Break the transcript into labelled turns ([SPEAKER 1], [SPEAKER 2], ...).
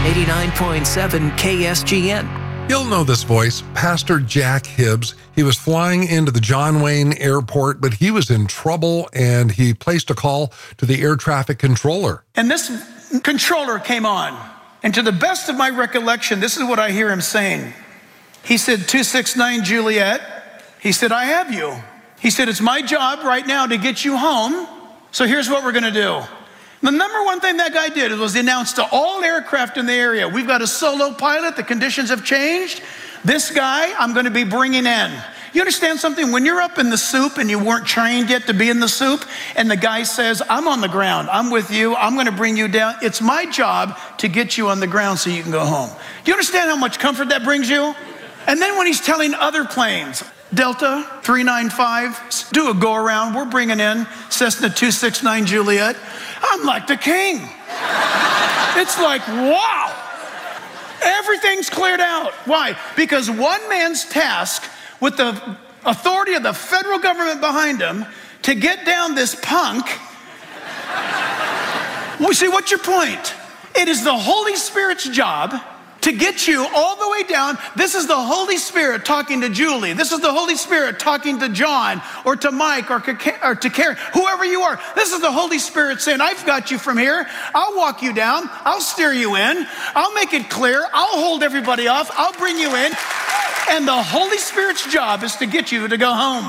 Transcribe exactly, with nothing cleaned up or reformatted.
[SPEAKER 1] eighty-nine point seven K S G N.
[SPEAKER 2] You'll know this voice, Pastor Jack Hibbs. He was flying into the John Wayne Airport, but he was in trouble, and he placed a call to the air traffic controller.
[SPEAKER 3] And this controller came on, and to the best of my recollection, this is what I hear him saying. He said, two six nine Juliet. He said, I have you. He said, it's my job right now to get you home, so here's what we're going to do. The number one thing that guy did was announce to all aircraft in the area, we've got a solo pilot, the conditions have changed. This guy I'm going to be bringing in. You understand something? When you're up in the soup and you weren't trained yet to be in the soup, and the guy says, I'm on the ground, I'm with you, I'm going to bring you down. It's my job to get you on the ground so you can go home. Do you understand how much comfort that brings you? And then when he's telling other planes, Delta three nine five, do a go around, we're bringing in Cessna two six nine Juliet. I'm like the king. It's like, wow. Everything's cleared out. Why? Because one man's task, with the authority of the federal government behind him, to get down this punk. Well, see, what's your point? It is the Holy Spirit's job to get you all the way down. This is the Holy Spirit talking to Julie. This is the Holy Spirit talking to John or to Mike or, or to Karen, whoever you are. This is the Holy Spirit saying, I've got you from here. I'll walk you down. I'll steer you in. I'll make it clear. I'll hold everybody off. I'll bring you in. And the Holy Spirit's job is to get you to go home.